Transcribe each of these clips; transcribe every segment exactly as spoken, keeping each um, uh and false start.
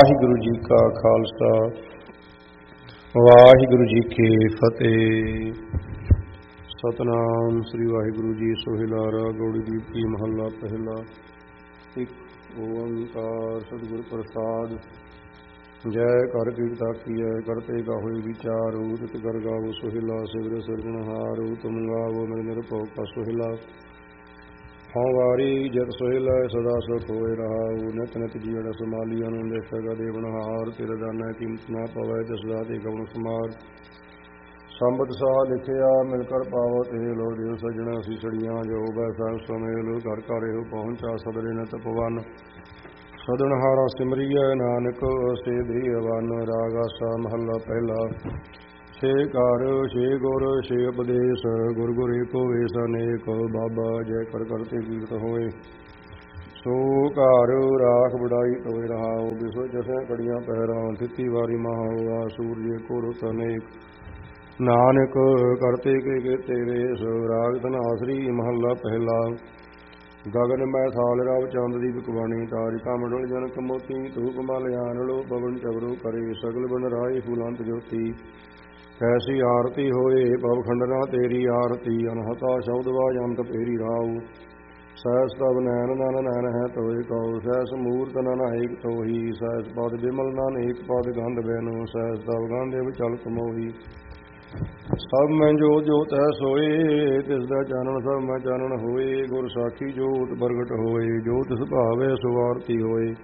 ਵਾਹਿਗੁਰੂ ਜੀ ਕਾ ਖਾਲਸਾ, ਵਾਹਿਗੁਰੂ ਜੀ ਕੀ ਫਤਿਹ। ਸਤਨਾਮ ਸ੍ਰੀ ਵਾਹਿਗੁਰੂ ਜੀ। ਸੋਹਿਲਾਰਾ ਗੌੜੀ ਦੀਪੀ ਮਹੱਲਾ ਪਹਿਲਾ। ਇੱਕ ਓੰਕਾਰ ਸਤਿਗੁਰ ਪ੍ਰਸਾਦ। ਜੈ ਕਰ ਕੀਰਤਾ ਕੀਐ ਕਰਤੇ ਗਾਹੋਏ ਵਿਚਾਰੂ, ਤਿਤ ਕਰ ਗਾਵੋ ਸੋਹਿਲਾ ਸਿਵਰ ਸਿਰਜਣਹਾਰੂ। ਤੁਮ ਗਾਵੋ ਮੇਰੇ ਨਿਰਭਉ ਕਾ ਸੋਹਿਲਾ, ਹਉ ਵਾਰੀ ਜਤ ਸੋਹਿਲਾ ਸਦਾ ਸੁਖ ਹੋਏ ਰਹਾਉ। ਨਿਤ ਨਿਤ ਜੀਵਨ ਸਮਾਲੀ ਆਨੰਦ ਦੇਖੇਗਾ ਦੇਵਨਹਾਰ। ਤੇਰਾ ਦਾਨਾ ਕੀਮਤ ਨਾ ਪਵੈ ਤਿਸ ਦਾਤੇ ਕਵਣ ਸਮਾਰ। ਸੰਬਤ ਸਾਹ ਲਿਖਿਆ ਮਿਲ ਕਰ ਪਾਵੋ ਤੇ ਲੋ ਦੇਵ ਸਜਣਾ ਸੀ ਛੜੀਆਂ ਜੋ ਬੈਸਾ ਸੁਮੇਲ। ਘਰ ਘਰ ਇਹੋ ਪਹੁੰਚਾ ਸਦਰੇ ਨਿਤ ਪਵਨ, ਸਦਨਹਾਰਾ ਸਿਮਰੀਐ ਨਾਨਕ ਸੇ ਦੇਵਨ। ਰਾਗ ਆਸਾ ਮਹੱਲਾ ਪਹਿਲਾ। ਛੇ ਘਰ ਛੇ ਗੁਰ ਛੇ ਉਪਦੇਸ਼, ਗੁਰ ਗੁਰ ਏਕੋ ਵੇਸ ਅਨੇਕ। ਬਾਬਾ ਜੈ ਕਰ ਕਰਤੇ ਕੀਰਤ ਹੋਏ, ਸੋ ਘਰ ਰਾਖ ਬੜਾਈ ਤੋਏ ਰਹਾਉ। ਵਿਸੋ ਜਸੈ ਕੜੀਆਂ ਪਹਿਰਾਂ ਤਿੱਤੀ ਵਾਰੀ ਮਹਾਉਆ। ਸੂਰਜ ਏਕੋ ਰੁੱਤ ਅਨੇਕ, ਨਾਨਕ ਕਰਤੇ ਕੇ ਕੀਤੇ ਵੇਸ। ਰਾਗ ਧਨਾਸਰੀ ਮਹੱਲਾ ਪਹਿਲਾ। ਗਗਨ ਮੈਂ ਥਾਲ ਰਵ ਚੰਦ ਦੀ ਬਕਵਾਣੀ, ਤਾਰਿਕਾ ਮੰਡਲ ਜਨਕ ਮੋਤੀ। ਧੂਪ ਮਲ ਆਨਲੋ ਪਵਨ ਚਵਰੋ ਕਰੇ, ਸਗਲ ਬਨ ਰਾਏ ਫੁਲੰਤ ਜੋਤੀ। ਕੈਸੀ ਆਰਤੀ ਹੋਏ ਪਵ ਖੰਡਨਾ ਤੇਰੀ ਆਰਤੀ, ਅਨਹਤਾ ਸ਼ਬਦ ਬਾਜ ਅੰਤ ਫੇਰੀ ਰਾਉ। ਸਹਿਸ ਤਬ ਨੈਣ ਨਨ ਨੈਣ ਹੈ ਤੋਏ ਕਉ, ਸਹਿਸ ਮੂਰਤ ਨਨ ਏਕ ਤੋਹੀ। ਸਹਿਸ ਪਦ ਬਿਮਲ ਨਨ ਏਕ ਪਦ ਗੰਧ ਬੈਨੁ, ਸਹਿਸ ਤਬ ਗੰਧਿਵ ਚਲਤ ਮੋਹੀ। ਸਭ ਮੈਂ ਜੋਤ ਜੋਤ ਹੈ ਸੋਏ, ਤਿਸ ਦਾ ਚਾਨਣ ਸਭ ਮੈਂ ਚਾਨਣ ਹੋਏ। ਗੁਰ ਸਾਖੀ ਜੋਤ ਪ੍ਰਗਟ ਹੋਏ, ਜੋ ਤਿਸ ਭਾਵੈ ਸੋ ਆਰਤੀ ਹੋਏ।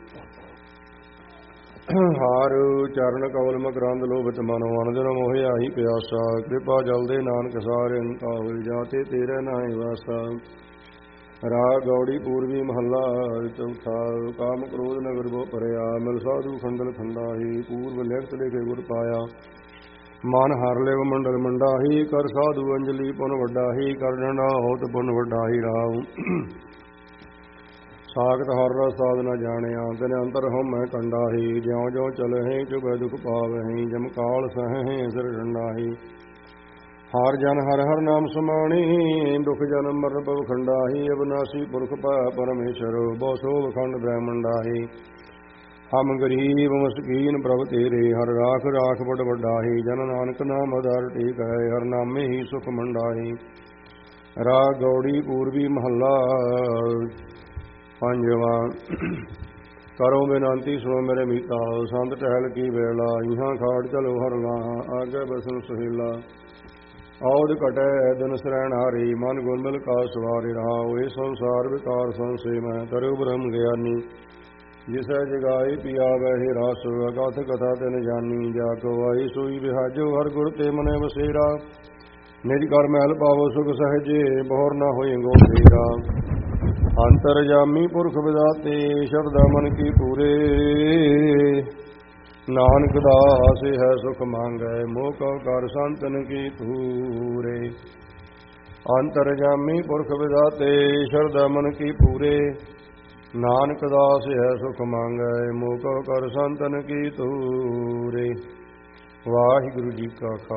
ਹਾਰ ਚਰਨ ਕਵਲ ਮਕਰੰਦ ਲੋਭਿਤ ਮਨੋ, ਅਨੰਦਨ ਮੋਹਿ ਆਹੀ ਪਿਆਸਾ। ਕਿਰਪਾ ਜਲ ਦੇ ਨਾਨਕ ਸਾਰੇ ਅੰਕਾ ਹੋਏ, ਜਾਤੇ ਤੇਰੇ ਨਾਹੀ ਵਾਸਾ। ਰਾਗ ਗੌੜੀ ਪੂਰਬੀ ਮਹੱਲਾ ਚੌਥਾ। ਕਾਮ ਕ੍ਰੋਧ ਨਗਰ ਬੋ ਭਰਿਆ, ਮਿਲ ਸਾਧੂ ਖੰਡਲ ਖੰਡਾਹੀ। ਪੂਰਬ ਲਿਖਤ ਲਿਖੇ ਗੁਰ ਪਾਇਆ, ਮਨ ਹਰ ਲਿਵ ਮੰਡਲ ਮੰਡਾਹੀ। ਕਰ ਸਾਧੂ ਅੰਜਲੀ ਪੁਨ ਵੱਡਾਹੀ, ਕਰ ਡੰਡਾ ਹੋਤ ਪੁਨ ਵੱਡਾਹੀ ਰਾਉ। ਸਾਖਤ ਹਰ ਰਸ ਸਾਧ ਨ ਜਾਣਿਆ, ਤਿਨ ਅੰਤਰ ਹਉਮੈ ਕੰਡਾਹੀ। ਜਿਉ ਜਿਉ ਚਲਹਿ ਚੁਭੈ ਦੁਖ ਪਾਵਹਿ, ਜਮ ਕਾਲ ਸਹਹਿ ਸਿਰ ਡੰਡਾਹੀ। ਹਰ ਜਨ ਹਰ ਹਰ ਨਾਮ ਸਮਾਣੀ, ਦੁਖ ਜਨਮ ਮਰਨ ਭਵ ਖੰਡਾਹੀ। ਅਬਨਾਸੀ ਪੁਰਖ ਭੈ ਪਰਮੇਸ਼ਰ, ਬਹੁ ਸੋਭ ਖੰਡ ਬ੍ਰਹਮੰਡਾਹੀ। ਹਮ ਗਰੀਬ ਮਸਕੀਨ ਪ੍ਰਭ ਤੇਰੇ, ਹਰ ਰਾਖ ਰਾਖ ਬੜ ਵੱਡਾਹੀ। ਜਨ ਨਾਨਕ ਨਾਮ ਆਧਾਰ ਟੇਕ ਹੈ, ਹਰ ਨਾਮੇ ਹੀ ਸੁਖ ਮੰਡਾਹੀ। ਰਾਗ ਗੌੜੀ ਪੂਰਬੀ ਮਹੱਲਾ ਪੰਜਵਾਂ। ਕਰੋ ਬੇਨੰਤੀ ਸੁਣੋ ਮੇਰੇ ਮੀਤਾ, ਸੰਤ ਟਹਿਲ ਕੀ ਵੇਲਾ। ਇਹਾਂ ਖਾੜ ਚਲੋ ਹਰ ਲਾਹਾਂ, ਆਗੇ ਬਸਨ ਸੁਹੇਲਾ। ਔਦ ਘਟੈ ਦਿਨ ਸਰੈਣ ਹਾਰੀ, ਮਨ ਗੁਰਮਿਲ ਕਾ ਸਵਾਰੇ ਰਹਾਉ। ਇਹ ਸੰਸਾਰ ਵਿਕਾਰ ਸੰਸੇ ਮੈਂ, ਤਰਿਉ ਬ੍ਰਹਮ ਗਿਆਨੀ। ਜਿਸੈ ਜਗਾਏ ਪਿਆਵੈ ਹੀ ਰਸ, ਅਗਾਥ ਕਥਾ ਤਿਨ ਜਾਨੀ। ਜਾ ਕੋ ਆਈ ਸੋਈ ਬਿਹਾਜੋ, ਹਰ ਗੁਰ ਤੇ ਮਨੈ ਵਸੇਰਾ। ਨਿਜ ਕਰ ਮਹਿਲ ਪਾਵੋ ਸੁਖ ਸਹਿਜੇ, ਬਹੁਰ ਨਾ ਹੋਏ ਗੋ ਫੇਰਾ। ਅੰਤਰ ਜਾਮੀ ਪੁਰਖ ਵਿਦਾਤੇ, ਸ਼ਰਧਾ ਮਨ ਕੀ ਪੂਰੇ। ਨਾਨਕ ਦਾਸ ਹੈ ਸੁਖ ਮੰਗੈ, ਮੋਹ ਕਉ ਕਰ ਸੰਤਨ ਕੀ ਪੂਰੇ। ਅੰਤਰ ਜਾਮੀ ਪੁਰਖ ਵਿਦਾਤੇ, ਸ਼ਰਧਾ ਮਨ ਕੀ ਪੂਰੇ। ਨਾਨਕ ਦਾਸ ਹੈ ਸੁਖ ਮੰਗੈ, ਮੋਹ ਕਉ ਕਰ ਸੰਤਨ ਕੀ ਤੂਰੇ। ਵਾਹਿਗੁਰੂ ਜੀ ਕਾ ਖਾਲਸਾ।